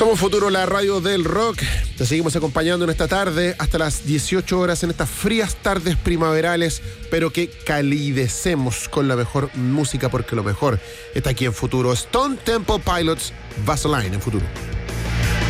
Somos Futuro, la radio del rock. Te seguimos acompañando en esta tarde hasta las 18 horas en estas frías tardes primaverales, pero que calidecemos con la mejor música, porque lo mejor está aquí en Futuro. Stone Temple Pilots, Vaseline en Futuro.